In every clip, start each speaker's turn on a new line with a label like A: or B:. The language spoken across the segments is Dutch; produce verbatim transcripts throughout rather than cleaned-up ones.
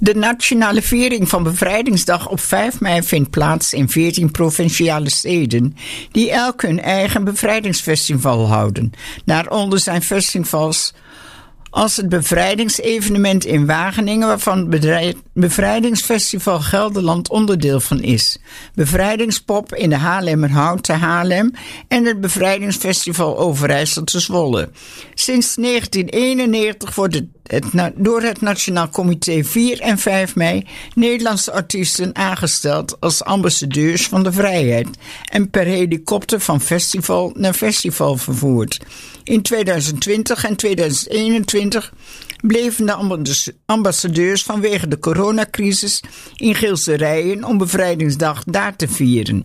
A: De nationale viering van Bevrijdingsdag op vijf mei vindt plaats in veertien provinciale steden die elk hun eigen bevrijdingsfestival houden. Daaronder zijn festivals als het bevrijdingsevenement in Wageningen, waarvan het Bevrijdingsfestival Gelderland onderdeel van is. Bevrijdingspop in de Haarlemmerhout te Haarlem en het Bevrijdingsfestival Overijssel te Zwolle. Sinds negentien eenennegentig wordt het, het door het Nationaal Comité vier en vijf mei Nederlandse artiesten aangesteld als ambassadeurs van de vrijheid en per helikopter van festival naar festival vervoerd. In tweeduizend twintig en tweeduizend eenentwintig bleven de ambassadeurs vanwege de coronacrisis in Geelse Rijen om Bevrijdingsdag daar te vieren.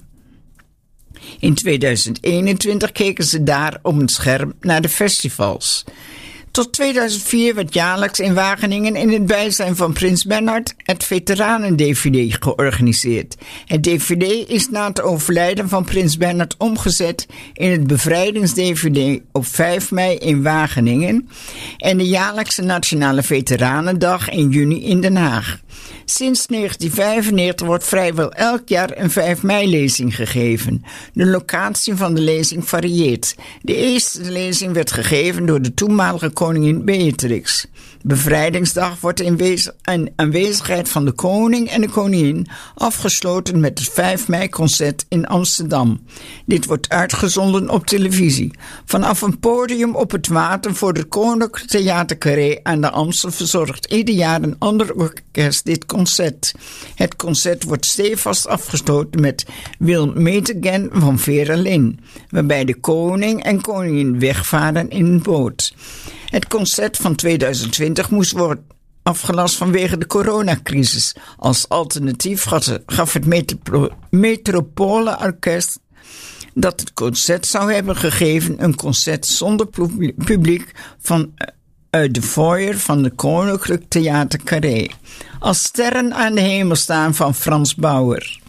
A: In tweeduizend eenentwintig keken ze daar op een scherm naar de festivals. Tot tweeduizend vier werd jaarlijks in Wageningen in het bijzijn van Prins Bernhard het Veteranen-D V D georganiseerd. Het D V D is na het overlijden van Prins Bernhard omgezet in het Bevrijdings-D V D op vijf mei in Wageningen en de jaarlijkse Nationale Veteranendag in juni in Den Haag. Sinds negentien vijfennegentig wordt vrijwel elk jaar een vijf mei-lezing gegeven. De locatie van de lezing varieert. De eerste lezing werd gegeven door de toenmalige koningin Beatrix. Bevrijdingsdag wordt in, wez- in aanwezigheid van de koning en de koningin afgesloten met het vijf mei-concert in Amsterdam. Dit wordt uitgezonden op televisie. Vanaf een podium op het water voor het Koninklijk Theater Carré aan de Amstel verzorgt ieder jaar een ander orkest dit concert. Het concert wordt stevast afgesloten met We'll Meet Again van Vera Lynn, waarbij de koning en koningin wegvaren in een boot. Het concert van tweeduizend twintig moest worden afgelast vanwege de coronacrisis. Als alternatief gaf het Metro- Metropole Orkest dat het concert zou hebben gegeven een concert zonder publiek van uit de foyer van de Koninklijk Theater Carré. Als sterren aan de hemel staan van Frans Bauer.